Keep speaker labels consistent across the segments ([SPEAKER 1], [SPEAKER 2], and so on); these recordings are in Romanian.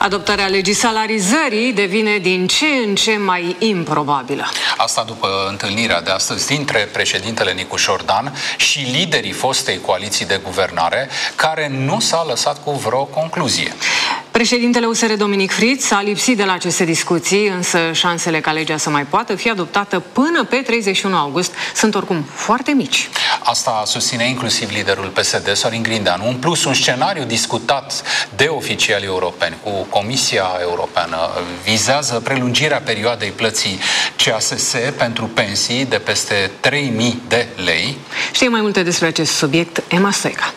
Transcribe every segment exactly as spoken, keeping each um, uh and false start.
[SPEAKER 1] Adoptarea legii salarizării devine din ce în ce mai improbabilă.
[SPEAKER 2] Asta după întâlnirea de astăzi dintre președintele Nicușor Dan și liderii fostei coaliții de guvernare, care nu s-a lăsat cu vreo concluzie.
[SPEAKER 1] Președintele U S R Dominic Friț a lipsit de la aceste discuții, însă șansele ca legea să mai poată fi adoptată până pe treizeci și unu august sunt oricum foarte mici.
[SPEAKER 2] Asta susține inclusiv liderul P S D, Sorin Grindeanu. În plus, un scenariu discutat de oficiali europeni cu Comisia Europeană vizează prelungirea perioadei plății C A S S pentru pensii de peste trei mii de lei.
[SPEAKER 1] Știe mai multe despre acest subiect Emma Stoica.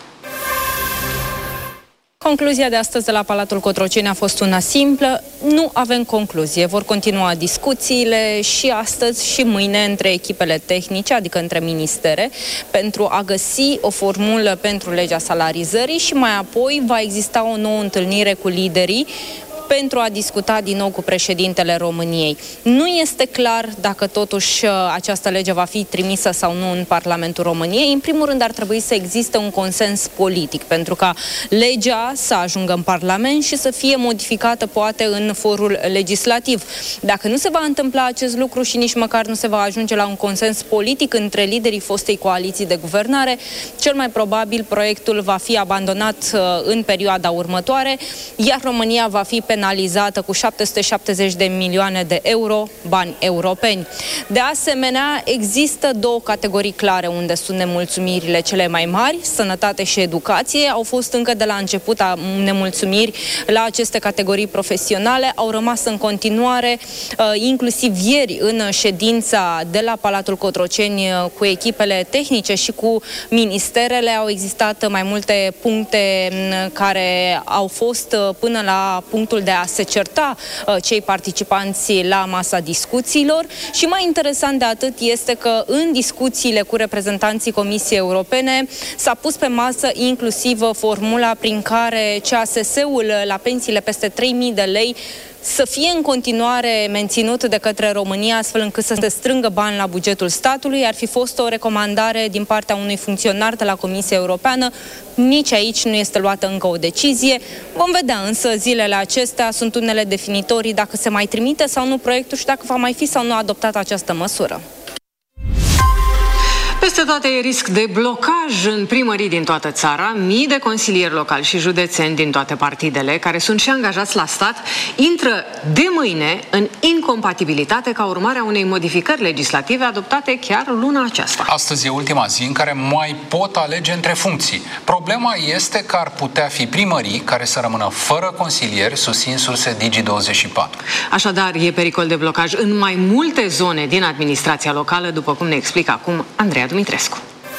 [SPEAKER 3] Concluzia de astăzi de la Palatul Cotroceni a fost una simplă. Nu avem concluzie. Vor continua discuțiile și astăzi și mâine între echipele tehnice, adică între ministere, pentru a găsi o formulă pentru legea salarizării și mai apoi va exista o nouă întâlnire cu liderii pentru a discuta din nou cu președintele României. Nu este clar dacă totuși această lege va fi trimisă sau nu în Parlamentul României. În primul rând ar trebui să existe un consens politic pentru ca legea să ajungă în Parlament și să fie modificată poate în forul legislativ. Dacă nu se va întâmpla acest lucru și nici măcar nu se va ajunge la un consens politic între liderii fostei coaliții de guvernare, cel mai probabil proiectul va fi abandonat în perioada următoare, iar România va fi pe penalizată cu șapte sute șaptezeci de milioane de euro, bani europeni. De asemenea, există două categorii clare unde sunt nemulțumirile cele mai mari, sănătate și educație. Au fost încă de la început nemulțumiri la aceste categorii profesionale, au rămas în continuare, inclusiv ieri în ședința de la Palatul Cotroceni cu echipele tehnice și cu ministerele, au existat mai multe puncte care au fost până la punctul de a se certa uh, cei participanți la masa discuțiilor și mai interesant de atât este că în discuțiile cu reprezentanții Comisiei Europene s-a pus pe masă inclusiv formula prin care C A S S-ul la pensiile peste trei mii de lei să fie în continuare menținut de către România, astfel încât să se strângă bani la bugetul statului. Ar fi fost o recomandare din partea unui funcționar de la Comisia Europeană. Nici aici nu este luată încă o decizie. Vom vedea însă zilele acestea, sunt unele definitorii dacă se mai trimite sau nu proiectul și dacă va mai fi sau nu adoptată această măsură.
[SPEAKER 1] Peste toate e risc de blocaj în primării din toată țara. Mii de consilieri locali și județeni din toate partidele, care sunt și angajați la stat, intră de mâine în incompatibilitate ca urmare a unei modificări legislative adoptate chiar luna aceasta.
[SPEAKER 2] Astăzi e ultima zi în care mai pot alege între funcții. Problema este că ar putea fi primării care să rămână fără consilieri, susțin surse Digi douăzeci și patru.
[SPEAKER 1] Așadar, e pericol de blocaj în mai multe zone din administrația locală, după cum ne explică acum Andreea Dumitrescu.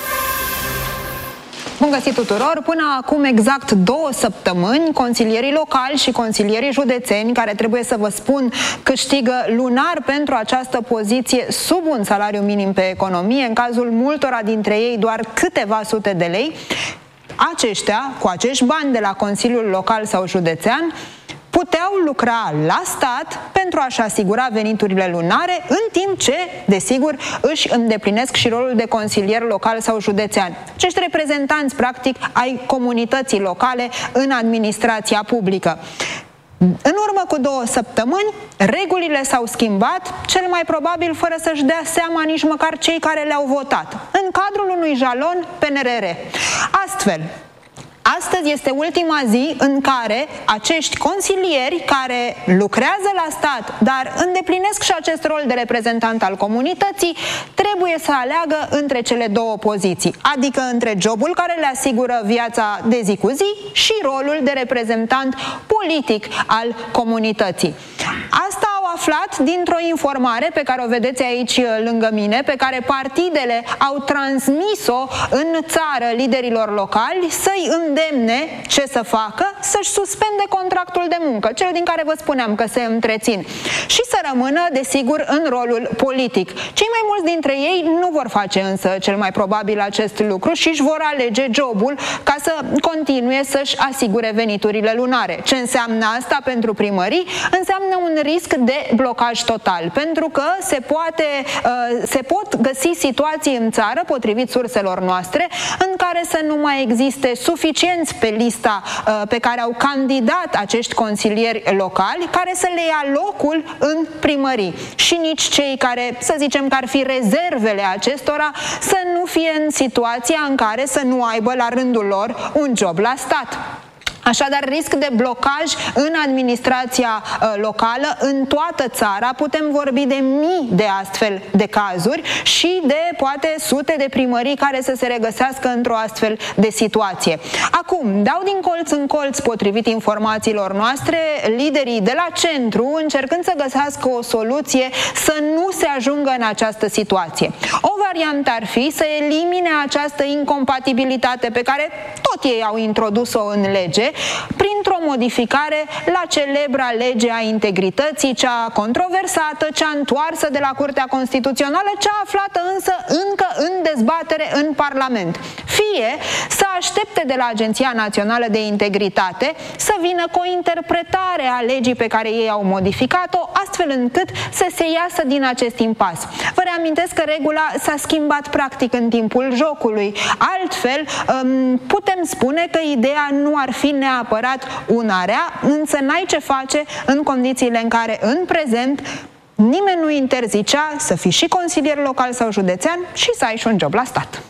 [SPEAKER 4] Bun găsit tuturor! Până acum exact două săptămâni, consilierii locali și consilierii județeni, care trebuie să vă spun câștigă lunar pentru această poziție sub un salariu minim pe economie, în cazul multora dintre ei doar câteva sute de lei, aceștia, cu acești bani de la Consiliul Local sau Județean, puteau lucra la stat pentru a-și asigura veniturile lunare, în timp ce, desigur, își îndeplinesc și rolul de consilier local sau județean. Acești reprezentanți, practic, ai comunității locale în administrația publică. În urmă cu două săptămâni, regulile s-au schimbat, cel mai probabil fără să-și dea seama nici măcar cei care le-au votat, în cadrul unui jalon P N R R. Astfel, astăzi este ultima zi în care acești consilieri care lucrează la stat, dar îndeplinesc și acest rol de reprezentant al comunității, trebuie să aleagă între cele două poziții, adică între jobul care le asigură viața de zi cu zi și rolul de reprezentant politic al comunității. Asta au aflat dintr-o informare pe care o vedeți aici lângă mine, pe care partidele au transmis-o în țară liderilor locali să-i îndemne ce să facă, să-și suspende contractul de muncă, cel din care vă spuneam că se întrețin, și să rămână, desigur, în rolul politic. Cei mai mulți dintre ei nu vor face însă cel mai probabil acest lucru și își vor alege jobul ca să continue să-și asigure veniturile lunare. Ce înseamnă asta pentru primării? Înseamnă un risc de blocaj total, pentru că se, poate, se pot găsi situații în țară, potrivit surselor noastre, în care să nu mai existe suficienți pe lista pe care au candidat acești consilieri locali, care să le ia locul în primării. Și nici cei care, să zicem că ar fi rezervele acestora, să nu fie în situația în care să nu aibă la rândul lor un job la stat. Așadar, risc de blocaj în administrația uh, locală în toată țara. Putem vorbi de mii de astfel de cazuri și de poate sute de primării care să se regăsească într-o astfel de situație. Acum, dau din colț în colț, potrivit informațiilor noastre, liderii de la centru încercând să găsească o soluție să nu se ajungă în această situație. O variantă ar fi să elimine această incompatibilitate pe care tot ei au introdus-o în lege, printr-o modificare la celebra lege a integrității, cea controversată, cea întoarsă de la Curtea Constituțională, cea aflată însă încă în dezbatere în Parlament. Fie să aștepte de la Agenția Națională de Integritate să vină cu o interpretare a legii pe care ei au modificat-o, astfel încât să se iasă din acest impas. Vă reamintesc că regula s-a schimbat practic în timpul jocului. Altfel, putem spune că ideea nu ar fi neapărat una rea, însă n-ai ce face în condițiile în care în prezent nimeni nu interzicea să fii și consilier local sau județean și să ai și un job la stat.